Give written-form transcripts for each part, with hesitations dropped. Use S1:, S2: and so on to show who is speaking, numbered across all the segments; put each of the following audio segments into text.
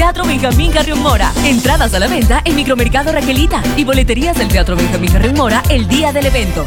S1: Teatro Benjamín Carrión Mora. Entradas a la venta en Micromercado Raquelita y boleterías del Teatro Benjamín Carrión Mora el día del evento.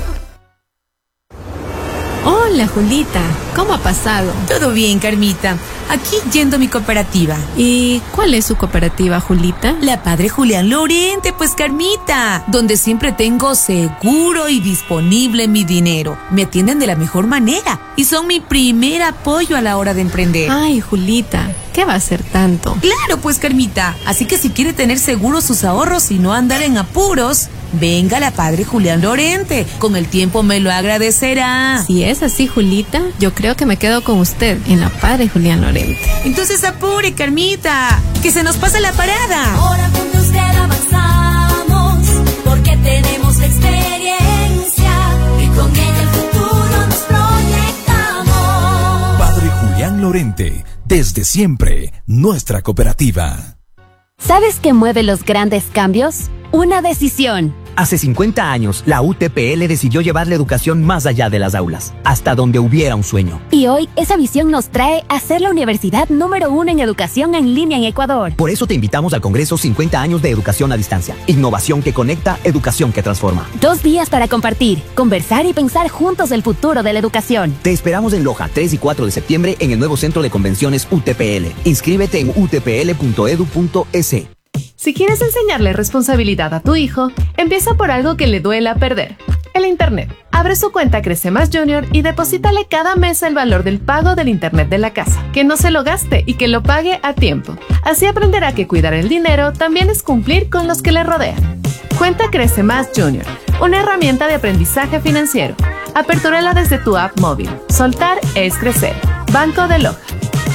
S2: Hola, Julita. ¿Cómo ha pasado?
S3: Todo bien, Carmita. Aquí yendo a mi cooperativa.
S2: ¿Y cuál es su cooperativa, Julita?
S3: La Padre Julián Lorente, pues, Carmita. Donde siempre tengo seguro y disponible mi dinero. Me atienden de la mejor manera y son mi primer apoyo a la hora de emprender.
S2: Ay, Julita, ¿qué va a ser tanto?
S3: Claro, pues, Carmita. Así que si quiere tener seguros sus ahorros y no andar en apuros, venga a la Padre Julián Lorente. Con el tiempo me lo agradecerá.
S2: Si es así, Julita, yo creo que me quedo con usted en la Padre Julián Lorente.
S3: Entonces apure, Carmita, que se nos pasa la parada.
S4: Ahora con usted avanzamos, porque tenemos la experiencia y con ella el futuro nos proyectamos.
S5: Padre Julián Lorente, desde siempre, nuestra cooperativa.
S6: ¿Sabes qué mueve los grandes cambios? Una decisión.
S7: Hace 50 años, la UTPL decidió llevar la educación más allá de las aulas, hasta donde hubiera un sueño.
S6: Y hoy, esa visión nos trae a ser la universidad número 1 en educación en línea en Ecuador.
S7: Por eso te invitamos al Congreso 50 años de educación a distancia. Innovación que conecta, educación que transforma.
S6: 2 días para compartir, conversar y pensar juntos el futuro de la educación.
S7: Te esperamos en Loja, 3 y 4 de septiembre, en el nuevo Centro de Convenciones UTPL. Inscríbete en utpl.edu.es.
S8: Si quieres enseñarle responsabilidad a tu hijo, empieza por algo que le duela perder: el Internet. Abre su cuenta Crece Más Junior y deposítale cada mes el valor del pago del Internet de la casa. Que no se lo gaste y que lo pague a tiempo. Así aprenderá que cuidar el dinero también es cumplir con los que le rodean. Cuenta Crece Más Junior, una herramienta de aprendizaje financiero. Apertúrala desde tu app móvil. Soltar es crecer. Banco de Loja.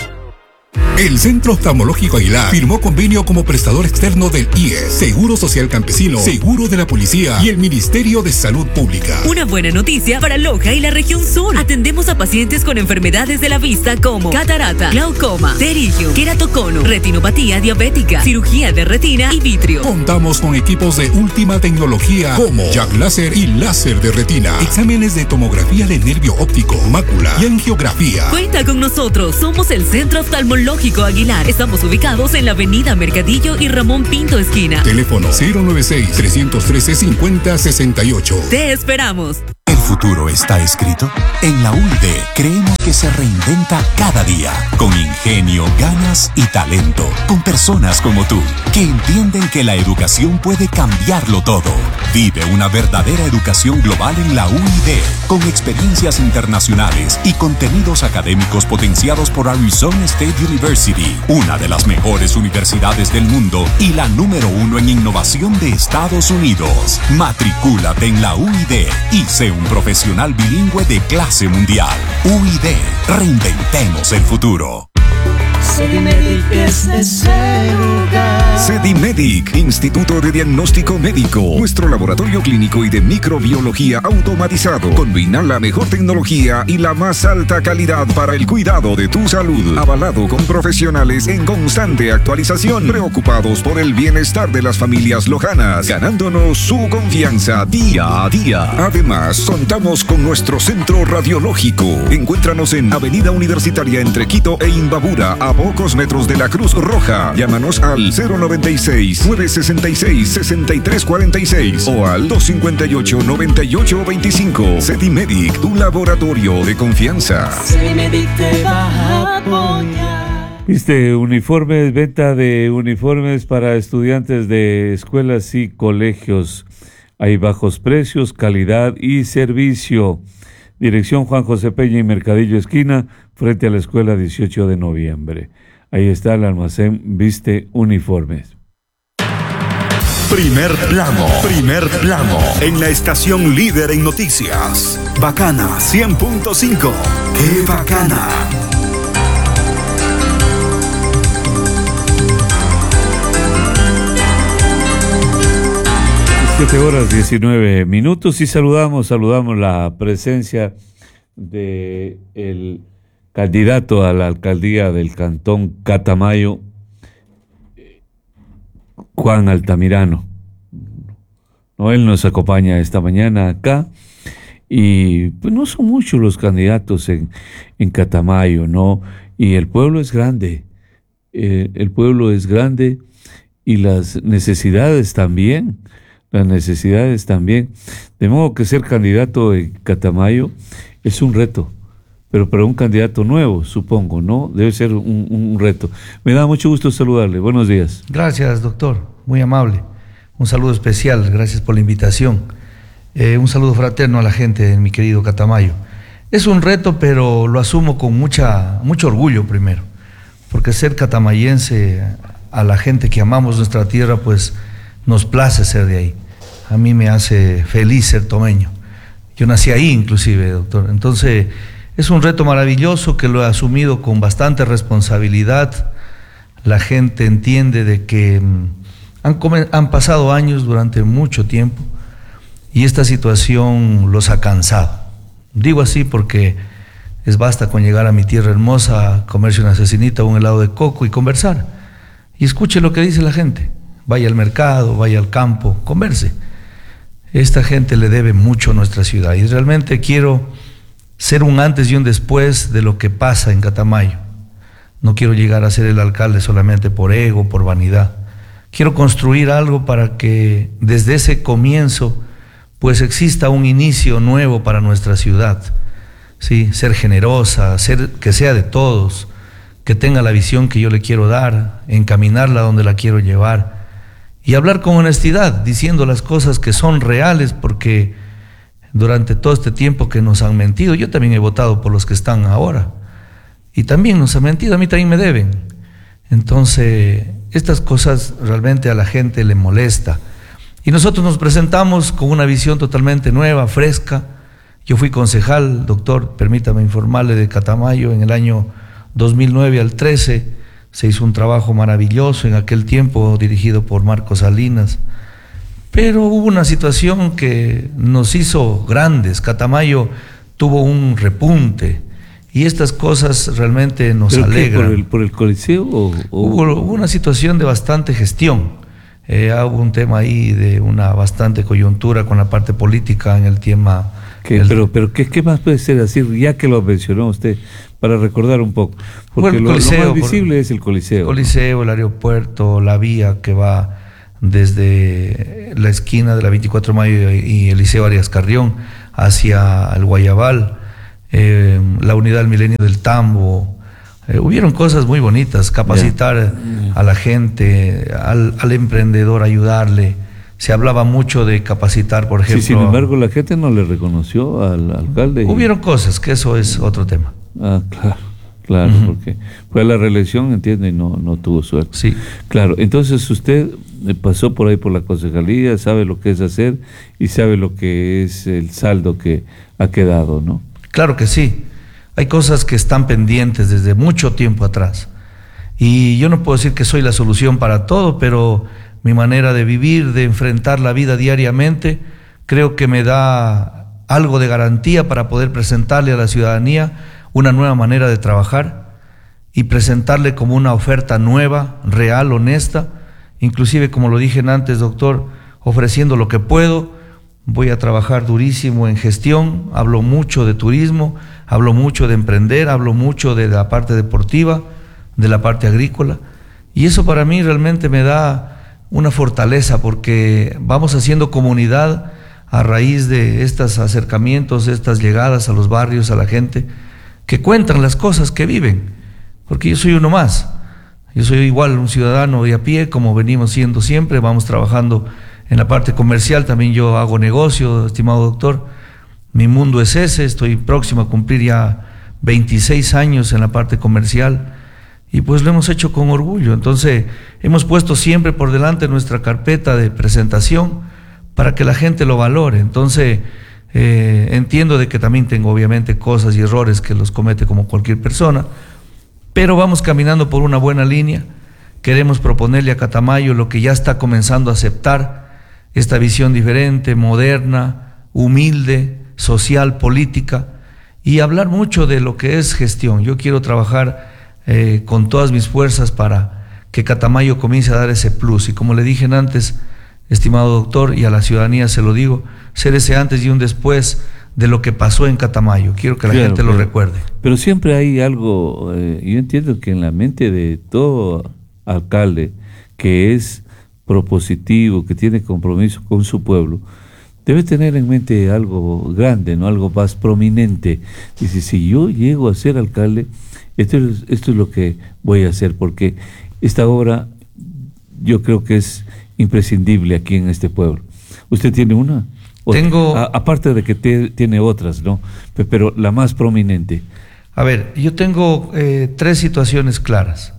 S9: El Centro Oftalmológico Aguilar firmó convenio como prestador externo del IES, Seguro Social Campesino, Seguro de la Policía y el Ministerio de Salud Pública.
S1: Una buena noticia para Loja y la región sur. Atendemos a pacientes con enfermedades de la vista como catarata, glaucoma, pterigio, queratocono, retinopatía diabética, cirugía de retina y vitrio.
S9: Contamos con equipos de última tecnología como Jack Láser y láser de retina, exámenes de tomografía de nervio óptico, mácula y angiografía.
S1: Cuenta con nosotros, somos el Centro Oftalmológico Aguilar. Estamos ubicados en la avenida Mercadillo y Ramón Pinto esquina.
S9: Teléfono 096-313-5068.
S1: Te esperamos.
S5: ¿El futuro está escrito? En la UID creemos que se reinventa cada día, con ingenio, ganas y talento, con personas como tú, que entienden que la educación puede cambiarlo todo. Vive una verdadera educación global en la UID, con experiencias internacionales y contenidos académicos potenciados por Arizona State University, una de las mejores universidades del mundo y la número 1 en innovación de Estados Unidos. Matricúlate en la UID y sé un profesional bilingüe de clase mundial. UID, reinventemos el futuro.
S10: Sedimedic es ese lugar.
S11: Sedimedic, Instituto de Diagnóstico Médico. Nuestro laboratorio clínico y de microbiología automatizado combina la mejor tecnología y la más alta calidad para el cuidado de tu salud. Avalado con profesionales en constante actualización, preocupados por el bienestar de las familias lojanas, ganándonos su confianza día a día. Además, contamos con nuestro centro radiológico. Encuéntranos en Avenida Universitaria entre Quito e Imbabura, a pocos metros de la Cruz Roja. Llámanos al 096-966-6346 o al 258-9825. Sedimedic, tu laboratorio de confianza.
S10: Sedimedic te va a apoyar.
S12: Uniformes, venta de uniformes para estudiantes de escuelas y colegios. Hay bajos precios, calidad y servicio. Dirección Juan José Peña y Mercadillo esquina, frente a la escuela 18 de noviembre. Ahí está el almacén Viste Uniformes.
S13: Primer plano, en la estación líder en noticias. Bacana 100.5. ¡Qué bacana!
S12: 7:19 y saludamos la presencia de el candidato a la alcaldía del Cantón Catamayo, Juan Altamirano. Él nos acompaña esta mañana acá y pues no son muchos los candidatos en Catamayo, ¿no? Y el pueblo es grande, el pueblo es grande y las necesidades también. De modo que ser candidato en Catamayo es un reto, pero para un candidato nuevo, supongo, ¿no? Debe ser un reto. Me da mucho gusto saludarle. Buenos días.
S14: Gracias, doctor. Muy amable. Un saludo especial. Gracias por la invitación. Un saludo fraterno a la gente de mi querido Catamayo. Es un reto, pero lo asumo con mucho orgullo primero, porque ser catamayense, a la gente que amamos nuestra tierra, pues nos place ser de ahí. A mí me hace feliz ser tomeño. Yo nací ahí inclusive, doctor. Entonces, es un reto maravilloso que lo he asumido con bastante responsabilidad. La gente entiende de que han pasado años durante mucho tiempo y esta situación los ha cansado. Digo así porque basta con llegar a mi tierra hermosa, comerse una cecinita o un helado de coco y conversar. Y escuche lo que dice la gente. Vaya al mercado, vaya al campo, converse. Esta gente le debe mucho a nuestra ciudad y realmente quiero ser un antes y un después de lo que pasa en Catamayo. No quiero llegar a ser el alcalde solamente por ego, por vanidad. Quiero construir algo para que desde ese comienzo pues exista un inicio nuevo para nuestra ciudad. ¿Sí? Ser generosa, que sea de todos, que tenga la visión que yo le quiero dar, encaminarla donde la quiero llevar. Y hablar con honestidad, diciendo las cosas que son reales, porque durante todo este tiempo que nos han mentido, yo también he votado por los que están ahora, y también nos han mentido, a mí también me deben. Entonces, estas cosas realmente a la gente le molesta. Y nosotros nos presentamos con una visión totalmente nueva, fresca. Yo fui concejal, doctor, permítame informarle, de Catamayo en el año 2009 al 13, se hizo un trabajo maravilloso en aquel tiempo dirigido por Marcos Salinas, pero hubo una situación que nos hizo grandes. Catamayo tuvo un repunte y estas cosas realmente nos alegran.
S12: ¿Por el Coliseo?
S14: Hubo una situación de bastante gestión. Hubo un tema ahí de una bastante coyuntura con la parte política en el tema.
S12: Pero ¿qué más puede ser decir, ya que lo mencionó usted, para recordar un poco? Porque
S14: bueno, Coliseo,
S12: lo más visible es el Coliseo.
S14: Coliseo, ¿no? El aeropuerto, la vía que va desde la esquina de la 24 de mayo y el Liceo Arias Carrión hacia el Guayabal, la unidad del Milenio del Tambo. Hubieron cosas muy bonitas, capacitar a la gente, al emprendedor, ayudarle. Se hablaba mucho de capacitar, por ejemplo.
S12: Sí, sin embargo, la gente no le reconoció al alcalde.
S14: Hubieron cosas, que eso es otro tema.
S12: Claro, porque fue a la reelección, entiende, y no tuvo suerte.
S14: Sí.
S12: Claro, entonces usted pasó por ahí por la concejalía, sabe lo que es hacer y sabe lo que es el saldo que ha quedado, ¿no?
S14: Claro que sí. Hay cosas que están pendientes desde mucho tiempo atrás. Y yo no puedo decir que soy la solución para todo, pero mi manera de vivir, de enfrentar la vida diariamente, creo que me da algo de garantía para poder presentarle a la ciudadanía una nueva manera de trabajar y presentarle como una oferta nueva, real, honesta, inclusive como lo dije antes, doctor, ofreciendo lo que puedo. Voy a trabajar durísimo en gestión, hablo mucho de turismo, hablo mucho de emprender, hablo mucho de la parte deportiva, de la parte agrícola, y eso para mí realmente me da una fortaleza, porque vamos haciendo comunidad a raíz de estos acercamientos, de estas llegadas a los barrios, a la gente, que cuentan las cosas que viven, porque yo soy uno más, yo soy igual un ciudadano de a pie, como venimos siendo siempre, vamos trabajando en la parte comercial, también yo hago negocio, estimado doctor, mi mundo es ese, estoy próximo a cumplir ya 26 años en la parte comercial, y pues lo hemos hecho con orgullo. Entonces hemos puesto siempre por delante nuestra carpeta de presentación para que la gente lo valore. Entonces entiendo de que también tengo obviamente cosas y errores que los comete como cualquier persona, pero vamos caminando por una buena línea. Queremos proponerle a Catamayo lo que ya está comenzando a aceptar, esta visión diferente, moderna, humilde, social, política, y hablar mucho de lo que es gestión. Yo quiero trabajar con todas mis fuerzas para que Catamayo comience a dar ese plus, y como le dije antes, estimado doctor, y a la ciudadanía se lo digo, ser ese antes y un después de lo que pasó en Catamayo. Quiero que la gente lo recuerde.
S12: Pero siempre hay algo, yo entiendo que en la mente de todo alcalde que es propositivo, que tiene compromiso con su pueblo, debe tener en mente algo grande, no algo más prominente. Dice, si yo llego a ser alcalde, esto es lo que voy a hacer, porque esta obra yo creo que es imprescindible aquí en este pueblo. ¿Usted tiene una?
S14: Tengo...
S12: aparte de que tiene otras, ¿no? Pero la más prominente.
S14: A ver, yo tengo 3 situaciones claras.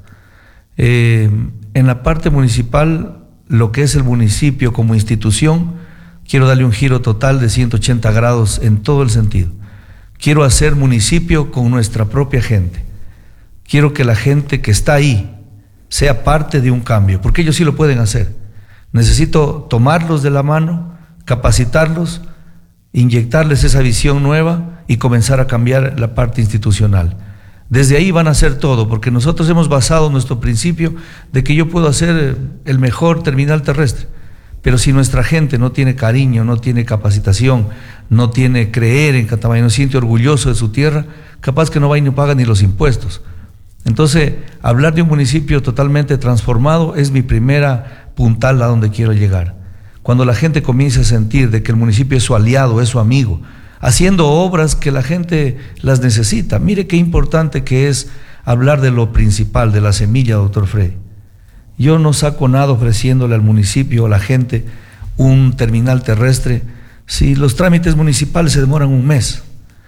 S14: En la parte municipal, lo que es el municipio como institución, quiero darle un giro total de 180 grados en todo el sentido. Quiero hacer municipio con nuestra propia gente. Quiero que la gente que está ahí sea parte de un cambio, porque ellos sí lo pueden hacer. Necesito tomarlos de la mano, capacitarlos, inyectarles esa visión nueva y comenzar a cambiar la parte institucional. Desde ahí van a hacer todo, porque nosotros hemos basado nuestro principio de que yo puedo hacer el mejor terminal terrestre, pero si nuestra gente no tiene cariño, no tiene capacitación, no tiene creer en Catamayo, no se siente orgulloso de su tierra, capaz que no va y no paga ni los impuestos. Entonces, hablar de un municipio totalmente transformado es mi primera puntal a donde quiero llegar. Cuando la gente comience a sentir de que el municipio es su aliado, es su amigo, haciendo obras que la gente las necesita. Mire qué importante que es hablar de lo principal, de la semilla, doctor Freddy. Yo no saco nada ofreciéndole al municipio o a la gente un terminal terrestre si los trámites municipales se demoran un mes.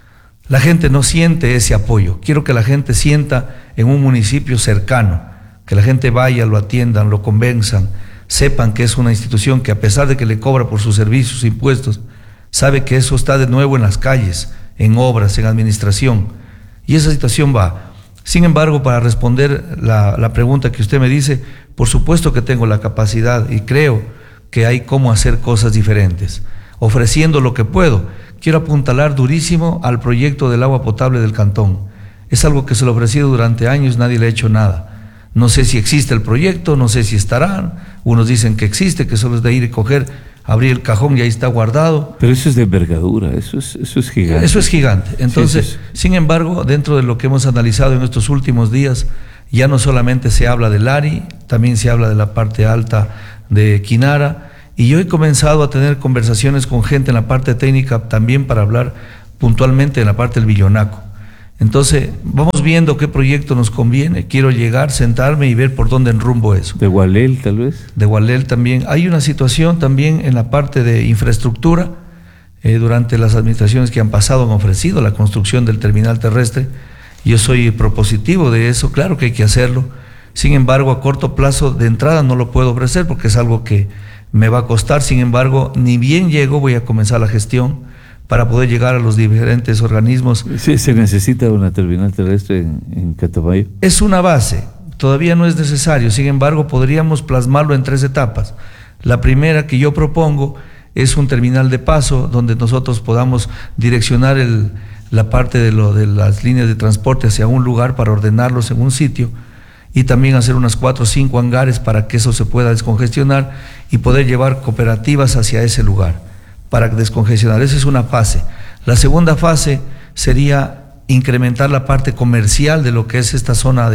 S14: La gente no siente ese apoyo. Quiero que la gente sienta en un municipio cercano, que la gente vaya, lo atiendan, lo convenzan, sepan que es una institución que a pesar de que le cobra por sus servicios, impuestos, sabe que eso está de nuevo en las calles, en obras, en administración, y esa situación va. Sin embargo, para responder la pregunta que usted me dice, por supuesto que tengo la capacidad y creo que hay cómo hacer cosas diferentes, ofreciendo lo que puedo. Quiero apuntalar durísimo al proyecto del agua potable del cantón. Es algo que se lo he ofrecido durante años, nadie le ha hecho nada. No sé si existe el proyecto, no sé si estará. Unos dicen que existe, que solo es de ir y coger, abrir el cajón y ahí está guardado.
S12: Pero eso es de envergadura, eso es gigante.
S14: Eso es gigante. Entonces,
S12: sí.
S14: Sin embargo, dentro de lo que hemos analizado en estos últimos días, ya no solamente se habla del ARI, también se habla de la parte alta de Quinara, y yo he comenzado a tener conversaciones con gente en la parte técnica también para hablar puntualmente en la parte del Villonaco. Entonces, vamos viendo qué proyecto nos conviene. Quiero llegar, sentarme y ver por dónde enrumbo eso.
S12: ¿De Gualel, tal vez?
S14: De Gualel también. Hay una situación también en la parte de infraestructura. Durante las administraciones que han pasado han ofrecido la construcción del terminal terrestre. Yo soy propositivo de eso, claro que hay que hacerlo. Sin embargo, a corto plazo de entrada no lo puedo ofrecer porque es algo que me va a costar. Sin embargo, ni bien llego, voy a comenzar la gestión para poder llegar a los diferentes organismos.
S12: Sí, ¿se necesita una terminal terrestre en Catamayo?
S14: Es una base, todavía no es necesario, sin embargo podríamos plasmarlo en 3 etapas. La primera que yo propongo es un terminal de paso donde nosotros podamos direccionar la parte de las líneas de transporte hacia un lugar para ordenarlos en un sitio y también hacer unas 4 o 5 hangares para que eso se pueda descongestionar y poder llevar cooperativas hacia ese lugar para descongestionar. Esa es una fase. La segunda fase sería incrementar la parte comercial de lo que es esta zona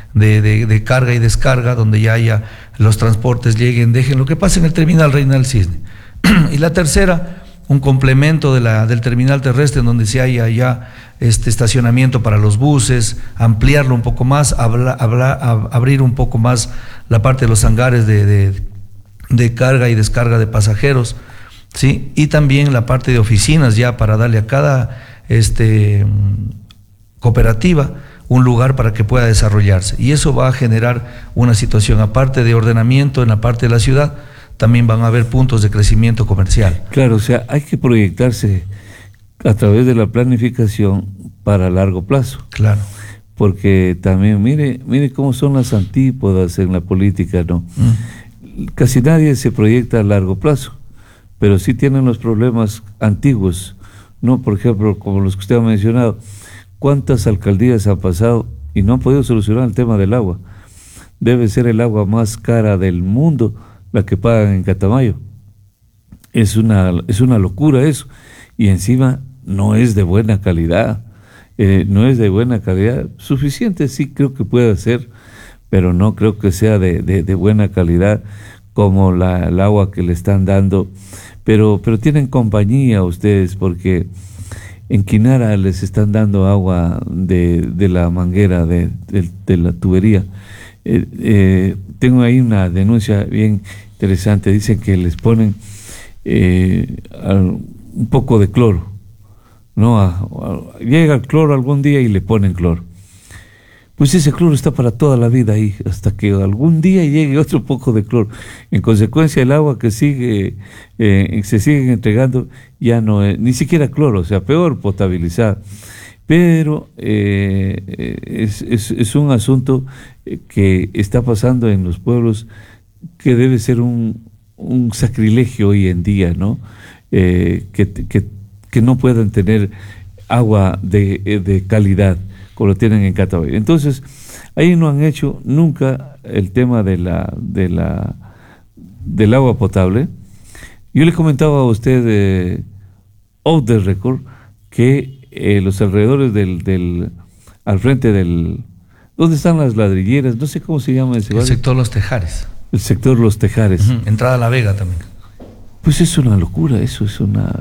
S14: de carga y descarga, donde ya haya los transportes lleguen, dejen lo que pasa en el terminal Reina del Cisne. Y la tercera, un complemento del terminal terrestre, en donde se haya ya estacionamiento para los buses, ampliarlo un poco más, abrir un poco más la parte de los hangares de carga y descarga de pasajeros, ¿sí? Y también la parte de oficinas ya para darle a cada cooperativa un lugar para que pueda desarrollarse. Y eso va a generar una situación, aparte de ordenamiento en la parte de la ciudad, también van a haber puntos de crecimiento comercial.
S12: Claro, o sea, hay que proyectarse a través de la planificación para largo plazo.
S14: Claro.
S12: Porque también, mire cómo son las antípodas en la política, ¿no? Casi nadie se proyecta a largo plazo, pero sí tienen los problemas antiguos, ¿no? Por ejemplo, como los que usted ha mencionado, ¿cuántas alcaldías han pasado y no han podido solucionar el tema del agua? Debe ser el agua más cara del mundo la que pagan en Catamayo. Es una locura eso. Y encima no es de buena calidad. No es de buena calidad. Suficiente sí creo que puede ser, pero no creo que sea de buena calidad como el agua que le están dando. Pero tienen compañía ustedes, porque en Quinara les están dando agua de la manguera, de la tubería. Tengo ahí una denuncia bien interesante. Dicen que les ponen un poco de cloro, ¿no? Llega el cloro algún día y le ponen cloro. Pues ese cloro está para toda la vida ahí, hasta que algún día llegue otro poco de cloro. En consecuencia, el agua que se siguen entregando ya no es ni siquiera cloro, o sea, peor, potabilizada. Pero es un asunto que está pasando en los pueblos, que debe ser un sacrilegio hoy en día, ¿no? Que no puedan tener agua de calidad como lo tienen en Catamayo. Entonces, ahí no han hecho nunca el tema del agua potable. Yo le comentaba a usted, off the record, que los alrededores al frente ¿dónde están las ladrilleras? No sé cómo se llama ese barrio.
S14: El sector Los Tejares.
S12: El sector Los Tejares.
S14: Entrada a La Vega también.
S12: Pues es una locura, eso es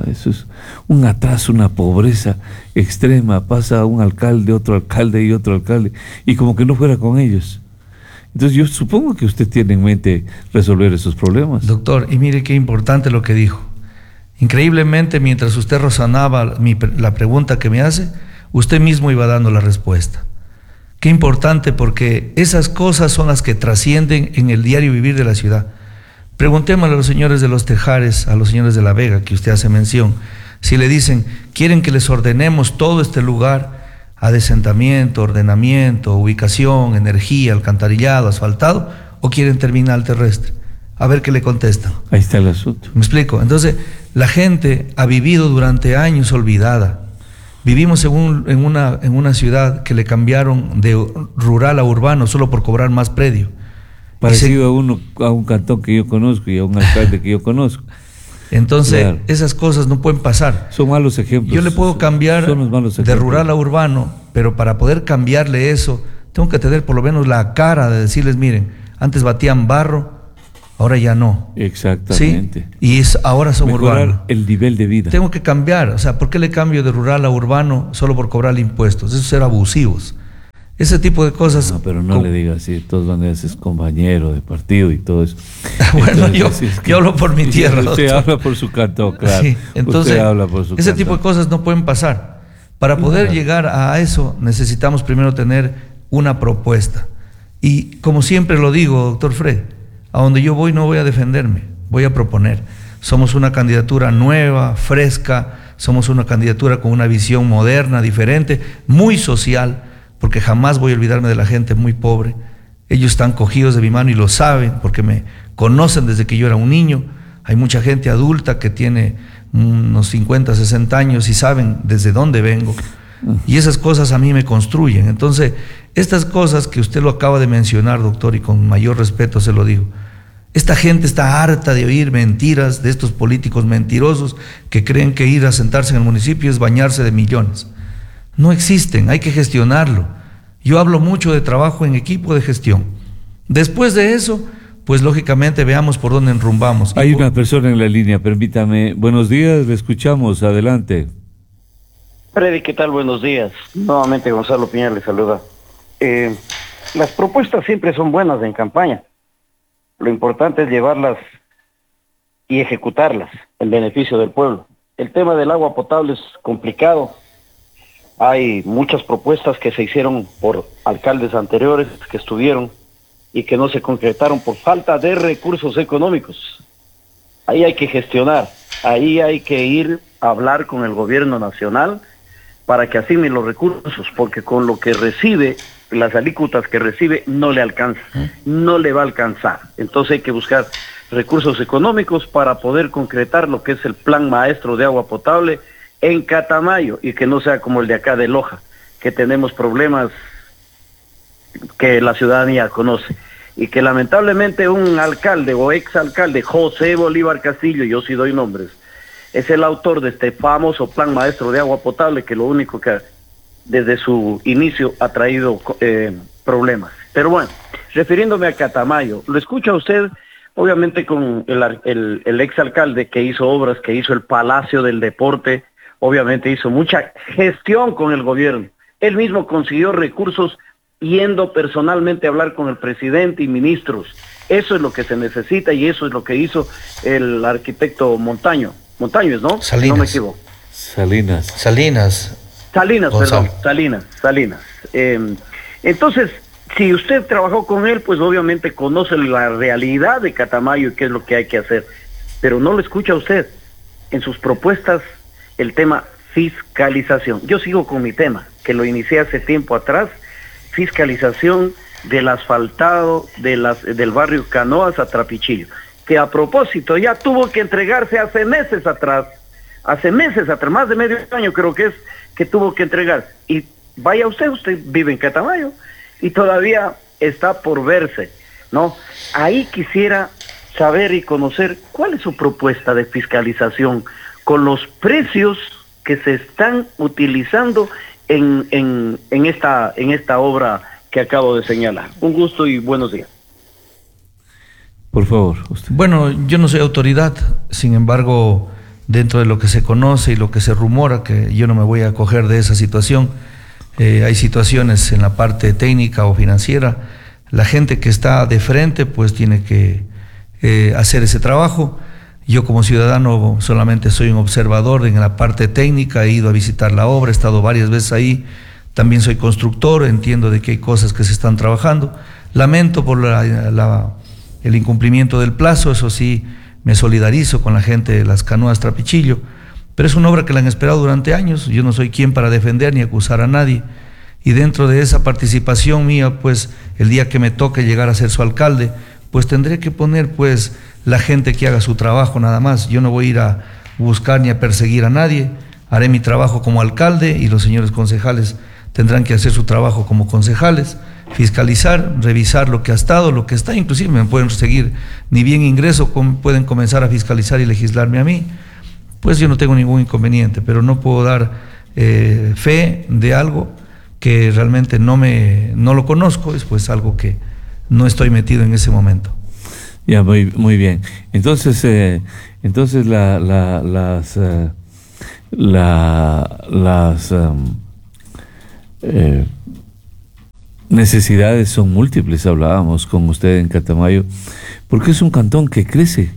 S12: un atraso, una pobreza extrema. Pasa un alcalde, otro alcalde y otro alcalde, y como que no fuera con ellos. Entonces yo supongo que usted tiene en mente resolver esos problemas.
S14: Doctor, y mire qué importante lo que dijo. Increíblemente, mientras usted razonaba la pregunta que me hace, usted mismo iba dando la respuesta. Qué importante, porque esas cosas son las que trascienden en el diario vivir de la ciudad. Preguntémosle a los señores de Los Tejares, a los señores de La Vega, que usted hace mención, si le dicen, ¿quieren que les ordenemos todo este lugar a desentamiento, ordenamiento, ubicación, energía, alcantarillado, asfaltado, o quieren terminal terrestre? A ver qué le contestan.
S12: Ahí está el asunto.
S14: ¿Me explico? Entonces, la gente ha vivido durante años olvidada. Vivimos en una ciudad que le cambiaron de rural a urbano solo por cobrar más predio.
S12: Parecido a un cantón que yo conozco y a un alcalde que yo conozco.
S14: Entonces, claro, esas cosas no pueden pasar.
S12: Son malos ejemplos.
S14: Yo le puedo cambiar de rural a urbano, pero para poder cambiarle eso, tengo que tener por lo menos la cara de decirles, miren, antes batían barro, ahora ya no.
S12: Exactamente.
S14: ¿Sí? Y ahora son urbanos.
S12: El nivel de vida.
S14: Tengo que cambiar. O sea, ¿por qué le cambio de rural a urbano solo por cobrar impuestos? Eso es ser abusivos. Ese tipo de cosas.
S12: No, pero no le diga así. De todas maneras es compañero de partido y todo eso.
S14: Bueno, entonces, yo hablo por mi tierra.
S12: Usted habla por su cantón, claro. Sí,
S14: entonces,
S12: usted habla por su
S14: ese cantón. Tipo de cosas no pueden pasar. Para poder llegar a eso, necesitamos primero tener una propuesta. Y como siempre lo digo, doctor Fred, a donde yo voy no voy a defenderme, voy a proponer. Somos una candidatura nueva, fresca, somos una candidatura con una visión moderna, diferente, muy social, porque jamás voy a olvidarme de la gente muy pobre. Ellos están cogidos de mi mano y lo saben, porque me conocen desde que yo era un niño. Hay mucha gente adulta que tiene unos 50, 60 años y saben desde dónde vengo. Y esas cosas a mí me construyen. Entonces, estas cosas que usted lo acaba de mencionar, doctor, y con mayor respeto se lo digo, esta gente está harta de oír mentiras de estos políticos mentirosos que creen que ir a sentarse en el municipio es bañarse de millones. No existen, hay que gestionarlo. Yo hablo mucho de trabajo en equipo de gestión. Después de eso, pues lógicamente veamos por dónde enrumbamos.
S12: Hay una persona en la línea, permítame. Buenos días, le escuchamos, adelante.
S15: Freddy, ¿qué tal? Buenos días. Nuevamente Gonzalo Piñar le saluda. Las propuestas siempre son buenas en campaña. Lo importante es llevarlas y ejecutarlas en beneficio del pueblo. El tema del agua potable es complicado. Hay muchas propuestas que se hicieron por alcaldes anteriores que estuvieron y que no se concretaron por falta de recursos económicos. Ahí hay que gestionar, ahí hay que ir a hablar con el gobierno nacional para que asigne los recursos, porque con lo que recibe, las alícuotas que recibe, no le alcanza, no le va a alcanzar. Entonces hay que buscar recursos económicos para poder concretar lo que es el plan maestro de agua potable en Catamayo, y que no sea como el de acá de Loja, que tenemos problemas que la ciudadanía conoce, y que lamentablemente un alcalde o exalcalde, José Bolívar Castillo, yo sí doy nombres, es el autor de este famoso plan maestro de agua potable, que lo único que desde su inicio ha traído problemas. Pero bueno, refiriéndome a Catamayo, lo escucha usted obviamente con el exalcalde que hizo obras, que hizo el Palacio del Deporte, obviamente hizo mucha gestión con el gobierno. Él mismo consiguió recursos yendo personalmente a hablar con el presidente y ministros. Eso es lo que se necesita y eso es lo que hizo el arquitecto Montaños, ¿no?
S14: Salinas.
S15: No me equivoco.
S14: Salinas,
S15: perdón, Salinas. Entonces, si usted trabajó con él, pues obviamente conoce la realidad de Catamayo y qué es lo que hay que hacer. Pero no lo escucha usted en sus propuestas el tema fiscalización. Yo sigo con mi tema, que lo inicié hace tiempo atrás, fiscalización del asfaltado del barrio Canoas a Trapichillo, que a propósito ya tuvo que entregarse hace meses atrás, más de medio año creo que es, que tuvo que entregar. Y vaya usted vive en Catamayo y todavía está por verse, ¿no? Ahí quisiera saber y conocer cuál es su propuesta de fiscalización con los precios que se están utilizando en esta obra que acabo de señalar. Un gusto y buenos días.
S12: Por favor, usted.
S14: Bueno, yo no soy autoridad, sin embargo, dentro de lo que se conoce y lo que se rumora, que yo no me voy a acoger de esa situación, hay situaciones en la parte técnica o financiera, la gente que está de frente pues tiene que hacer ese trabajo. Yo como ciudadano solamente soy un observador en la parte técnica, he ido a visitar la obra, he estado varias veces ahí, también soy constructor, entiendo de que hay cosas que se están trabajando. Lamento por el incumplimiento del plazo, eso sí, me solidarizo con la gente de las Canoas Trapichillo, pero es una obra que la han esperado durante años, yo no soy quien para defender ni acusar a nadie, y dentro de esa participación mía, pues el día que me toque llegar a ser su alcalde, pues tendré que poner pues la gente que haga su trabajo nada más. Yo no voy a ir a buscar ni a perseguir a nadie, haré mi trabajo como alcalde y los señores concejales tendrán que hacer su trabajo como concejales, fiscalizar, revisar lo que ha estado, lo que está, inclusive me pueden seguir, ni bien ingreso, pueden comenzar a fiscalizar y legislarme a mí, pues yo no tengo ningún inconveniente, pero no puedo dar fe de algo que realmente no lo conozco, es pues algo que no estoy metido en ese momento.
S12: Ya, muy bien. Entonces las necesidades son múltiples, hablábamos con usted en Catamayo, porque es un cantón que crece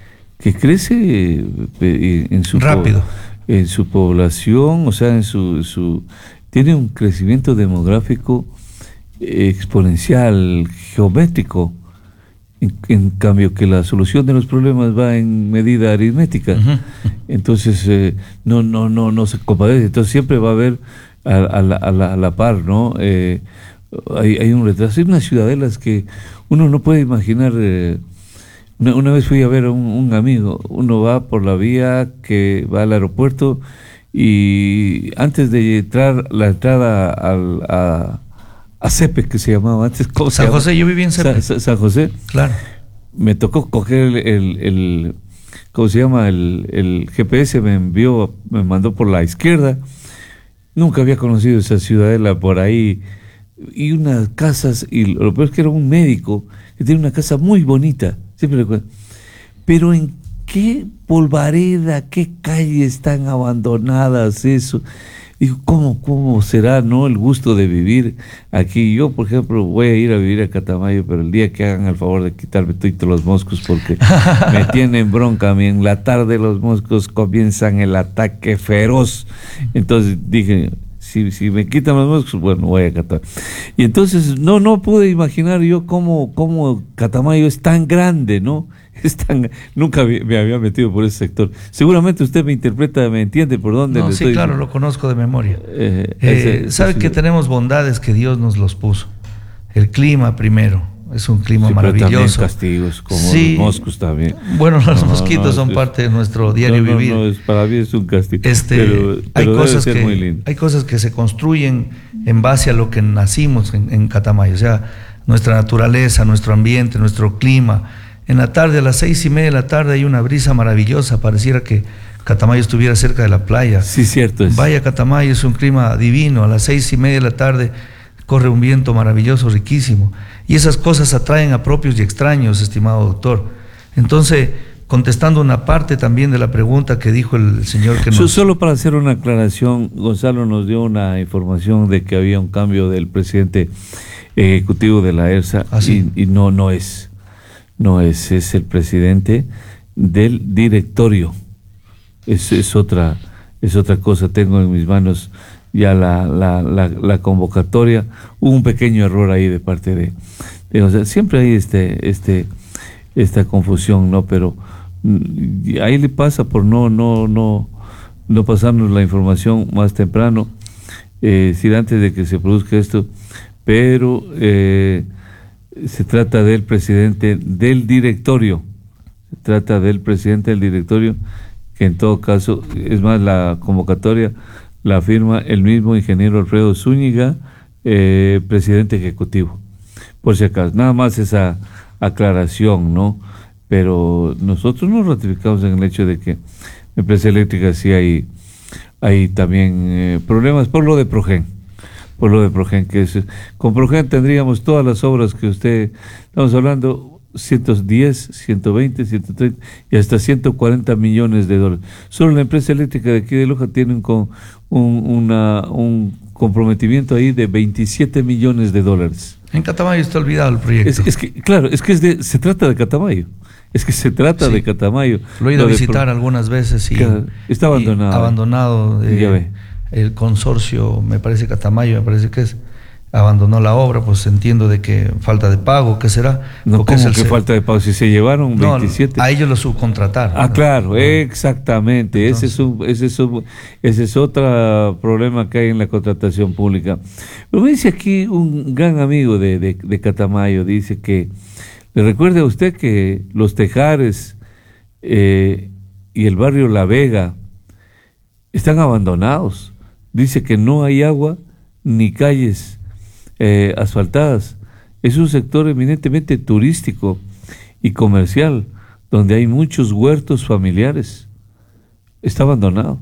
S12: en su
S14: rápido,
S12: en su población, o sea, tiene un crecimiento demográfico exponencial, geométrico. En cambio que la solución de los problemas va en medida aritmética. Uh-huh. Entonces no se compadece, entonces siempre va a haber a la par, ¿no? Hay un retraso, hay unas ciudadelas que uno no puede imaginar. Una vez fui a ver a un amigo, uno va por la vía que va al aeropuerto y antes de entrar la entrada a Cepe, que se llamaba antes.
S14: San José, yo viví en Cepe.
S12: San José.
S14: Claro.
S12: Me tocó coger ¿cómo se llama? El GPS me mandó por la izquierda. Nunca había conocido esa ciudadela por ahí. Y unas casas, y lo peor es que era un médico que tiene una casa muy bonita. Siempre recuerdo. Pero en qué polvareda, qué calles están abandonadas, eso. Digo, ¿cómo será, no, el gusto de vivir aquí? Yo, por ejemplo, voy a ir a vivir a Catamayo, pero el día que hagan el favor de quitarme todos los moscos, porque me tienen bronca a mí. En la tarde los moscos comienzan el ataque feroz. Entonces dije, si me quitan los moscos, bueno, voy a Catamayo. Y entonces no pude imaginar yo cómo Catamayo es tan grande, ¿no? Nunca me había metido por ese sector. Seguramente usted me interpreta, me entiende por dónde.
S14: No, sí, claro, lo conozco de memoria. Sabe que tenemos bondades que Dios nos los puso. El clima primero, es un clima maravilloso. Pero también
S12: castigos, como los moscos también.
S14: Bueno, los mosquitos son parte de nuestro diario vivir.
S12: Para mí es un castigo.
S14: Pero hay cosas que se construyen en base a lo que nacimos en Catamayo, o sea, nuestra naturaleza, nuestro ambiente, nuestro clima. En la tarde, a las 6:30 de la tarde, hay una brisa maravillosa, pareciera que Catamayo estuviera cerca de la playa.
S12: Sí, cierto es.
S14: Vaya, Catamayo es un clima divino. A las 6:30 de la tarde corre un viento maravilloso, riquísimo. Y esas cosas atraen a propios y extraños, estimado doctor. Entonces, contestando una parte también de la pregunta que dijo el señor que nos...
S12: Solo para hacer una aclaración, Gonzalo nos dio una información de que había un cambio del presidente ejecutivo de la ERSA.
S14: ¿Sí?
S12: Y no es el presidente del directorio. Es otra cosa. Tengo en mis manos ya la convocatoria. Hubo un pequeño error ahí de parte de o sea, siempre hay esta confusión, ¿no? Pero ahí le pasa por no pasarnos la información más temprano, antes de que se produzca esto, pero se trata del presidente del directorio. Que en todo caso, es más, la convocatoria la firma el mismo ingeniero Alfredo Zúñiga, presidente ejecutivo. Por si acaso, nada más esa aclaración, ¿no? Pero nosotros nos ratificamos en el hecho de que en la empresa eléctrica sí hay también problemas por lo de Progen, que con Progen tendríamos todas las obras que estamos hablando, 110, 120, 130 y hasta 140 millones de dólares. Solo la empresa eléctrica de aquí de Loja tiene un comprometimiento ahí de 27 millones de dólares.
S14: En Catamayo está olvidado el proyecto.
S12: Se trata de Catamayo. De Catamayo.
S14: Lo he ido a visitar algunas veces y
S12: está abandonado.
S14: Abandonado. El consorcio, me parece Catamayo, abandonó la obra, pues entiendo de que falta de pago, ¿qué será?
S12: No, ¿cómo que falta de pago? Si se llevaron 27.
S14: A ellos lo subcontrataron.
S12: Ah, claro, exactamente. Entonces, ese es otro problema que hay en la contratación pública. Pero me dice aquí un gran amigo de Catamayo, dice que le recuerde a usted que los Tejares y el barrio La Vega están abandonados. Dice que no hay agua ni calles asfaltadas. Es un sector eminentemente turístico y comercial, donde hay muchos huertos familiares. Está abandonado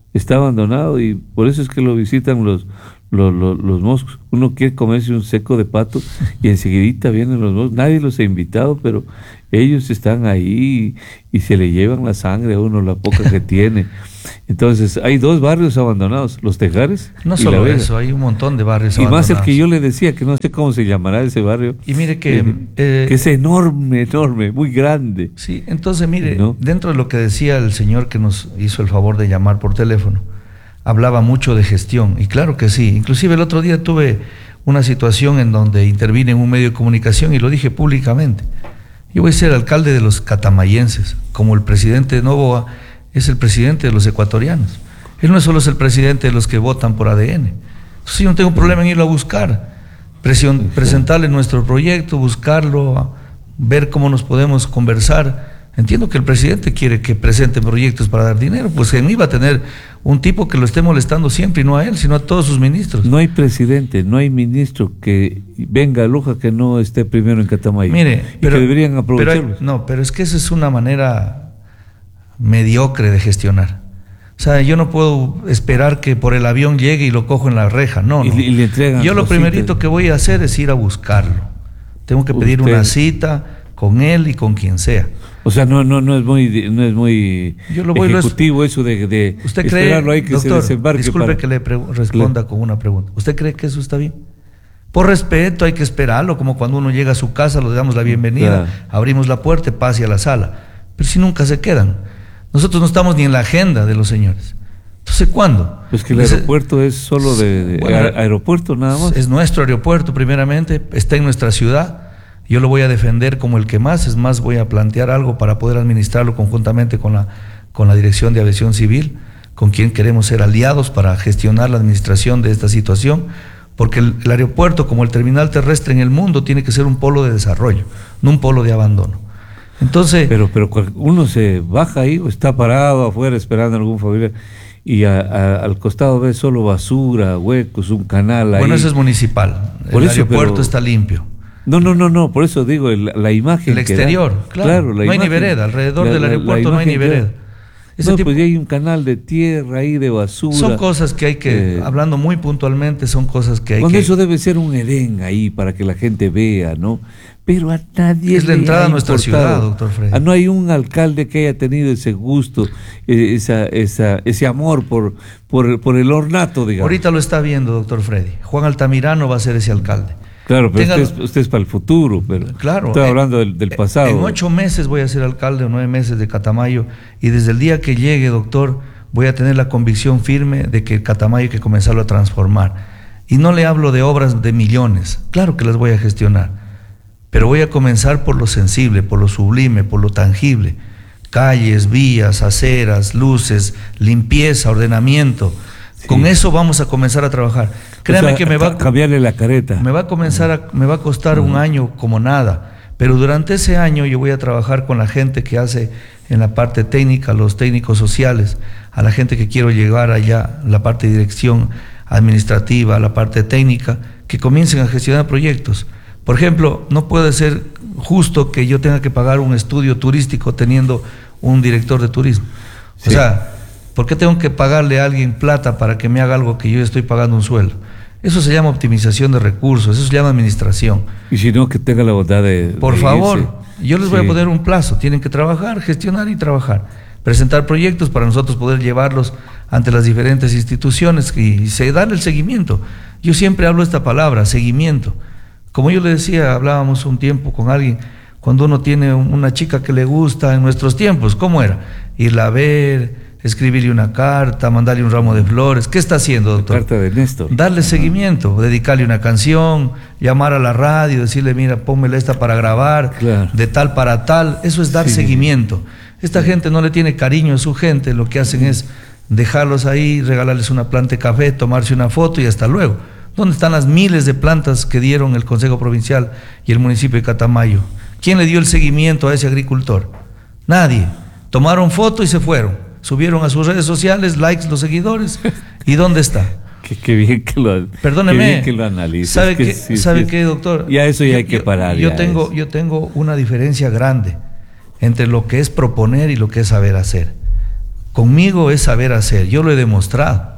S12: y por eso es que lo visitan los moscos. Uno quiere comerse un seco de pato y enseguidita vienen los moscos. Nadie los ha invitado, pero ellos están ahí y se le llevan la sangre a uno, la poca que tiene. Entonces hay 2 barrios abandonados, los Tejares
S14: no
S12: y
S14: solo
S12: La Vega.
S14: eso, hay un montón de barrios
S12: abandonados. Y más el que yo le decía, que no sé cómo se llamará ese barrio.
S14: Y mire que
S12: es enorme, muy grande.
S14: Sí, entonces mire,
S12: ¿no?
S14: Dentro de lo que decía el señor que nos hizo el favor de llamar por teléfono, hablaba mucho de gestión, y claro que sí. Inclusive el otro día tuve una situación en donde intervine en un medio de comunicación y lo dije públicamente. Yo voy a ser alcalde de los catamayenses, como el presidente de Novoa es el presidente de los ecuatorianos. Él no solo es el presidente de los que votan por ADN. Entonces yo no tengo problema en irlo a buscar, presentarle nuestro proyecto, buscarlo, ver cómo nos podemos conversar. Entiendo que el presidente quiere que presente proyectos para dar dinero, pues en mí va a tener un tipo que lo esté molestando siempre, y no a él, sino a todos sus ministros.
S12: No hay presidente, no hay ministro que venga a Loja que no esté primero en Catamayo.
S14: Mire, pero,
S12: que deberían aprovecharlo.
S14: Pero es que esa es una manera mediocre de gestionar. O sea, yo no puedo esperar que por el avión llegue y lo cojo en la reja, no.
S12: Y le entregan.
S14: Yo lo primerito que voy a hacer es ir a buscarlo. Tengo que pedir una cita con él y con quien sea.
S12: O sea, no es muy ejecutivo eso de
S14: ¿usted
S12: esperarlo
S14: cree,
S12: ahí que
S14: doctor,
S12: se desembarque?
S14: Disculpe que le responda con una pregunta. ¿Usted cree que eso está bien? Por respeto hay que esperarlo, como cuando uno llega a su casa, le damos la bienvenida, abrimos la puerta y pase a la sala. Pero si nunca se quedan. Nosotros no estamos ni en la agenda de los señores. Entonces, ¿cuándo?
S12: Pues que el aeropuerto es solo aeropuerto nada más.
S14: Es nuestro aeropuerto primeramente, está en nuestra ciudad. Yo lo voy a defender como el que más, es más, voy a plantear algo para poder administrarlo conjuntamente con la Dirección de Aviación Civil, con quien queremos ser aliados para gestionar la administración de esta situación, porque el aeropuerto, como el terminal terrestre en el mundo, tiene que ser un polo de desarrollo, no un polo de abandono. Entonces,
S12: pero uno se baja ahí o está parado afuera esperando a algún familiar y al costado ve solo basura, huecos, un canal ahí.
S14: Bueno, eso es municipal. El aeropuerto está limpio.
S12: No, por eso digo, la imagen.
S14: El exterior, claro. No hay ni vereda, alrededor del aeropuerto no hay ni vereda.
S12: Pues ya hay un canal de tierra ahí, de basura.
S14: Son cosas que hay que, hablando muy puntualmente, son cosas que hay que...
S12: Eso debe ser un Edén ahí para que la gente vea, ¿no? Pero a nadie
S14: es la entrada a nuestra ciudad, doctor Freddy.
S12: No hay un alcalde que haya tenido ese gusto, ese amor por el ornato, digamos.
S14: Ahorita lo está viendo, doctor Freddy. Juan Altamirano va a ser ese alcalde.
S12: Claro, pero usted es para el futuro, pero
S14: claro,
S12: estoy hablando del pasado.
S14: En 8 meses voy a ser alcalde, o 9 meses de Catamayo, y desde el día que llegue, doctor, voy a tener la convicción firme de que Catamayo hay que comenzarlo a transformar. Y no le hablo de obras de millones, claro que las voy a gestionar, pero voy a comenzar por lo sensible, por lo sublime, por lo tangible. Calles, vías, aceras, luces, limpieza, ordenamiento. Sí. Con eso vamos a comenzar a trabajar. Créame que me va a
S12: cambiarle la careta.
S14: Me va a costar un año como nada, pero durante ese año yo voy a trabajar con la gente que hace en la parte técnica, los técnicos sociales, a la gente que quiero llegar allá, la parte de dirección administrativa, la parte técnica, que comiencen a gestionar proyectos. Por ejemplo, no puede ser justo que yo tenga que pagar un estudio turístico teniendo un director de turismo. Sí. O sea, ¿por qué tengo que pagarle a alguien plata para que me haga algo que yo estoy pagando un sueldo? Eso se llama optimización de recursos, eso se llama administración.
S12: Y si no, que tenga la bondad de...
S14: Por favor, yo les voy a poner un plazo, tienen que trabajar, gestionar y trabajar. Presentar proyectos para nosotros poder llevarlos ante las diferentes instituciones y darle el seguimiento. Yo siempre hablo esta palabra, seguimiento. Como yo le decía, hablábamos un tiempo con alguien, cuando uno tiene una chica que le gusta en nuestros tiempos, ¿cómo era? Irla a ver, escribirle una carta, mandarle un ramo de flores. ¿Qué está haciendo, doctor?
S12: La carta de Néstor.
S14: Darle seguimiento, dedicarle una canción, llamar a la radio, decirle, mira, pónmela esta para grabar, de tal para tal. Eso es dar seguimiento. Esta gente no le tiene cariño a su gente, lo que hacen es dejarlos ahí, regalarles una planta de café, tomarse una foto y hasta luego. ¿Dónde están las miles de plantas que dieron el Consejo Provincial y el municipio de Catamayo? ¿Quién le dio el seguimiento a ese agricultor? Nadie. Tomaron foto y se fueron. Subieron a sus redes sociales, likes, los seguidores. ¿Y dónde está?
S12: Qué bien que lo,
S14: perdóneme,
S12: qué bien que lo analiza.
S14: ¿Sabe qué, doctor?
S12: Ya eso ya hay que parar.
S14: Yo tengo una diferencia grande entre lo que es proponer y lo que es saber hacer. Conmigo es saber hacer. Yo lo he demostrado.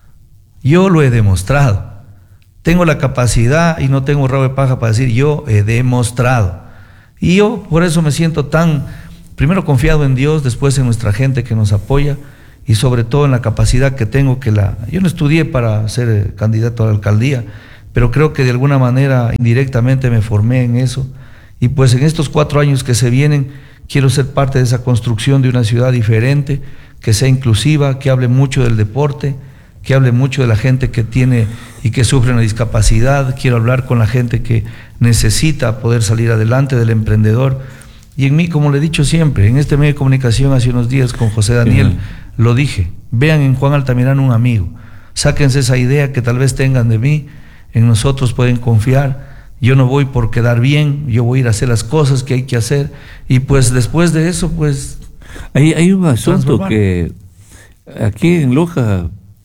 S14: Tengo la capacidad y no tengo rabo de paja para decir yo he demostrado. Y yo por eso me siento tan, primero confiado en Dios, después en nuestra gente que nos apoya y sobre todo en la capacidad que tengo yo no estudié para ser candidato a la alcaldía, pero creo que de alguna manera indirectamente me formé en eso y pues en estos 4 años que se vienen quiero ser parte de esa construcción de una ciudad diferente, que sea inclusiva, que hable mucho del deporte, que hable mucho de la gente que tiene y que sufre una discapacidad. Quiero hablar con la gente que necesita poder salir adelante, del emprendedor. Y en mí, como le he dicho siempre, en este medio de comunicación hace unos días con José Daniel, lo dije, vean en Juan Altamirano un amigo, sáquense esa idea que tal vez tengan de mí, en nosotros pueden confiar. Yo no voy por quedar bien, yo voy a ir a hacer las cosas que hay que hacer y pues después de eso, pues...
S12: Hay un asunto que aquí en Loja...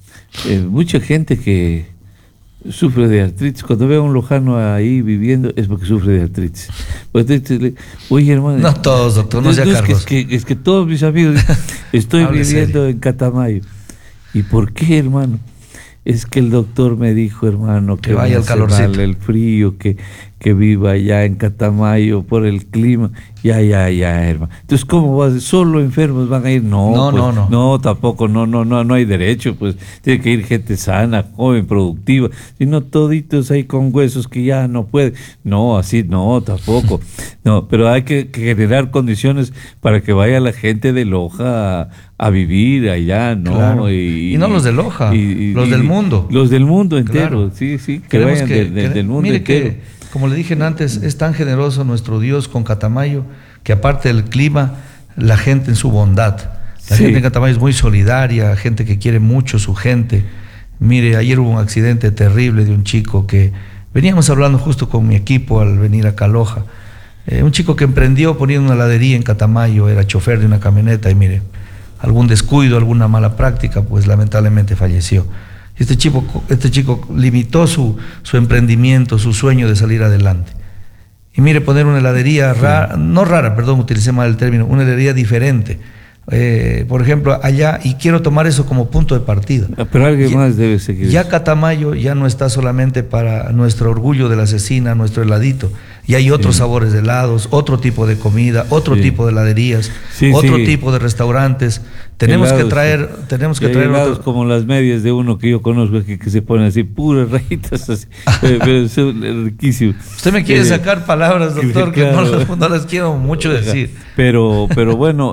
S12: mucha gente que sufre de artritis, cuando ve a un lojano ahí viviendo es porque sufre de artritis. Pues, oye, hermano,
S14: no todos, doctor, no sea cargoso.
S12: Es que todos mis amigos, estoy viviendo en Catamayo. ¿Y por qué, hermano? Es que el doctor me dijo, hermano, que
S14: vaya al calorcito,
S12: el frío, que viva allá en Catamayo por el clima. Ya, hermano. Entonces, ¿cómo vas? ¿Solo enfermos van a ir? No, tampoco, no hay derecho, pues tiene que ir gente sana, joven, productiva, sino toditos ahí con huesos que ya no pueden. No, así no, tampoco. No, pero hay que generar condiciones para que vaya la gente de Loja a vivir allá, ¿no?
S14: Claro. Y no los de Loja, los del mundo.
S12: Los del mundo entero, claro. Sí, que vayan del mundo
S14: mire
S12: entero.
S14: Como le dije antes, es tan generoso nuestro Dios con Catamayo, que aparte del clima, la gente en su bondad. La gente en Catamayo es muy solidaria, gente que quiere mucho su gente. Mire, ayer hubo un accidente terrible de un chico que veníamos hablando justo con mi equipo al venir acá a Loja. Un chico que emprendió poniendo una heladería en Catamayo, era chofer de una camioneta y mire, algún descuido, alguna mala práctica, pues lamentablemente falleció. Este chico limitó su emprendimiento, su sueño de salir adelante. Y mire, poner una heladería rara, no rara, perdón, utilicé mal el término, una heladería diferente. Por ejemplo, allá, y quiero tomar eso como punto de partida.
S12: Pero alguien más debe seguir.
S14: Ya Catamayo ya no está solamente para nuestro orgullo de la cecina, nuestro heladito. Y hay otros sabores de helados, otro tipo de comida, otro tipo de heladerías, otro tipo de restaurantes. Tenemos que traer
S12: helados como las medias de uno que yo conozco que se ponen así, puras rayitas así. Pero son riquísimos.
S14: Usted me quiere sacar palabras, doctor, claro, que no las quiero mucho decir.
S12: Pero bueno,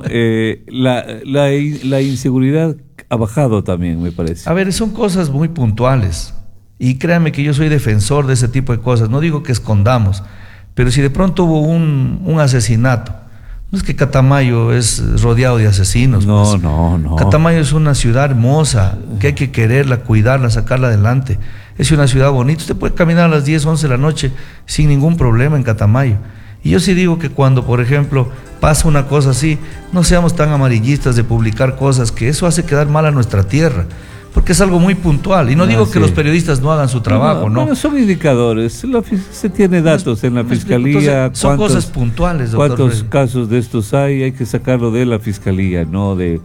S12: la inseguridad ha bajado también, me parece.
S14: A ver, son cosas muy puntuales. Y créanme que yo soy defensor de ese tipo de cosas. No digo que escondamos, pero si de pronto hubo un asesinato, no es que Catamayo es rodeado de asesinos.
S12: No.
S14: Catamayo es una ciudad hermosa, que hay que quererla, cuidarla, sacarla adelante. Es una ciudad bonita. Usted puede caminar a las 10, 11 de la noche sin ningún problema en Catamayo. Y yo sí digo que cuando, por ejemplo, pasa una cosa así, no seamos tan amarillistas de publicar cosas, que eso hace quedar mal a nuestra tierra. Porque es algo muy puntual. Y no digo que los periodistas no hagan su trabajo, ¿no?
S12: Bueno, son indicadores. Se tiene datos en la fiscalía.
S14: Entonces, son cosas puntuales, doctor.
S12: ¿Cuántos casos de estos hay? Hay que sacarlo de la fiscalía, no del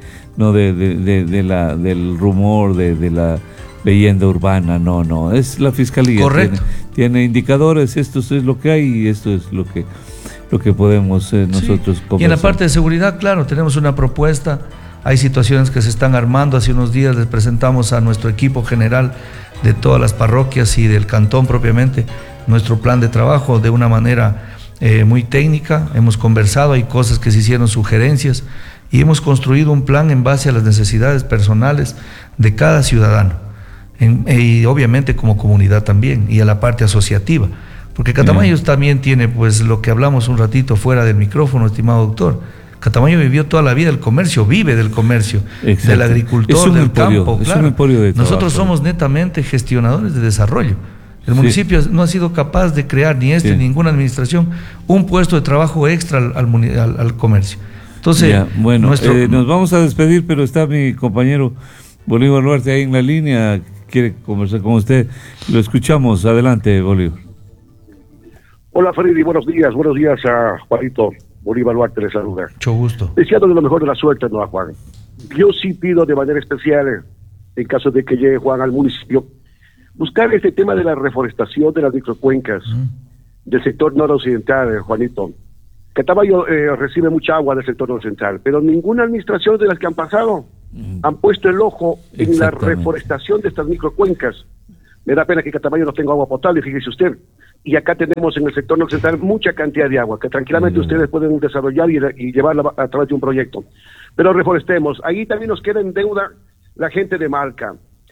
S12: rumor, de la leyenda urbana. No. Es la fiscalía.
S14: Correcto.
S12: Tiene indicadores. Esto es lo que hay y esto es lo que podemos nosotros conversar.
S14: Y en la parte de seguridad, claro, tenemos una propuesta. Hay situaciones que se están armando. Hace unos días les presentamos a nuestro equipo general de todas las parroquias y del cantón propiamente nuestro plan de trabajo de una manera muy técnica. Hemos conversado, hay cosas que se hicieron, sugerencias, y hemos construido un plan en base a las necesidades personales de cada ciudadano, y obviamente como comunidad también, y a la parte asociativa, porque Catamayo también tiene pues lo que hablamos un ratito fuera del micrófono, estimado doctor. Catamayo vivió toda la vida del comercio, vive del comercio, del agricultor, del campo.
S12: Es un emporio de trabajo.
S14: Nosotros somos netamente gestionadores de desarrollo. El municipio no ha sido capaz de crear, ni ni ninguna administración, un puesto de trabajo extra al comercio. Entonces,
S12: nos vamos a despedir, pero está mi compañero Bolívar Duarte ahí en la línea, quiere conversar con usted. Lo escuchamos. Adelante, Bolívar.
S16: Hola, Freddy, buenos días a Juanito. Bolívar Duarte le saluda.
S14: Mucho gusto.
S16: Deseándole lo mejor de la suerte, ¿no, a Juan? Yo sí pido de manera especial, en caso de que llegue Juan al municipio, buscar este tema de la reforestación de las microcuencas del sector noroccidental, Juanito. Catamayo recibe mucha agua del sector noroccidental, pero ninguna administración de las que han pasado han puesto el ojo en la reforestación de estas microcuencas. Me da pena que Catamayo no tenga agua potable, fíjese usted. Y acá tenemos en el sector noroccidental mucha cantidad de agua que tranquilamente ustedes pueden desarrollar y llevarla a través de un proyecto. Pero reforestemos. Ahí también nos queda en deuda la gente de Malca.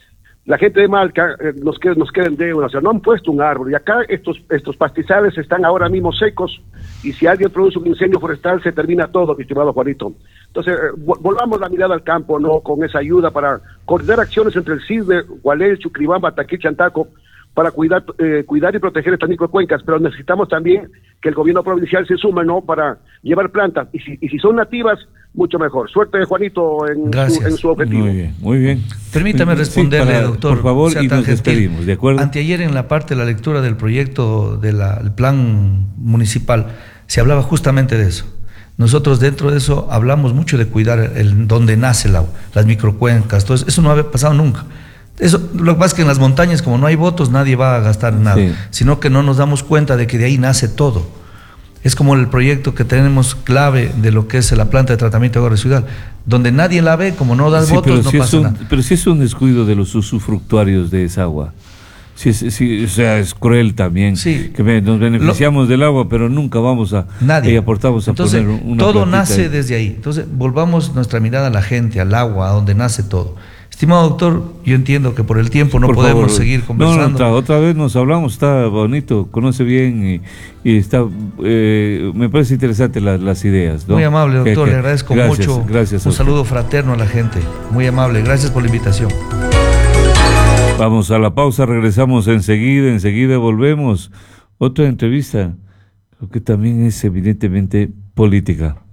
S16: La gente de Malca nos queda en deuda, o sea, no han puesto un árbol. Y acá estos pastizales están ahora mismo secos, y si alguien produce un incendio forestal se termina todo, mi estimado Juanito. Entonces, volvamos la mirada al campo, ¿no? Con esa ayuda para coordinar acciones entre el CISBE, Gualel, Chucribamba, Taquí, Chantaco, para cuidar y proteger estas microcuencas, pero necesitamos también que el gobierno provincial se sume, ¿no? Para llevar plantas, y si son nativas, mucho mejor. Suerte, Juanito, en su objetivo.
S12: Muy bien.
S14: Permítame responderle, doctor.
S12: Por favor, y nos despedimos, ¿de acuerdo?
S14: Anteayer, en la parte de la lectura del proyecto del plan municipal, se hablaba justamente de eso. Nosotros dentro de eso hablamos mucho de cuidar donde nace el agua, las microcuencas, todo eso no había pasado nunca. Eso, lo que pasa es que en las montañas, como no hay votos, nadie va a gastar nada, sino que no nos damos cuenta de que de ahí nace todo. Es como el proyecto que tenemos clave de lo que es la planta de tratamiento de agua residual, donde nadie la ve, como no das votos, no pasa nada.
S12: Pero si es un descuido de los usufructuarios de esa agua. O sea, es cruel también, que nos beneficiamos del agua, pero nunca vamos a...
S14: Nadie.
S12: Aportamos a
S14: Entonces,
S12: poner una
S14: todo nace
S12: ahí.
S14: desde ahí. Entonces, volvamos nuestra mirada a la gente, al agua, a donde nace todo. Estimado doctor, yo entiendo que por el tiempo no podemos seguir conversando.
S12: No, otra vez nos hablamos, está bonito, conoce bien y está, me parece interesante las ideas, ¿no?
S14: Muy amable, doctor, le agradezco mucho.
S12: Gracias.
S14: Un saludo fraterno a la gente, muy amable, gracias por la invitación.
S12: Vamos a la pausa, regresamos enseguida volvemos. Otra entrevista, creo que también es evidentemente política.